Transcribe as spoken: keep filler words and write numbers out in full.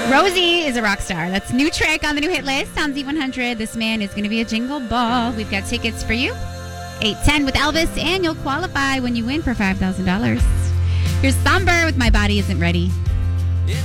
Rosie is a rock star. That's new track on the new hit list on Z one hundred. This man is going to be a jingle ball. We've got tickets for you. eight ten with Elvis, and you'll qualify when you win for five thousand dollars. Here's Somber with My Body Isn't Ready.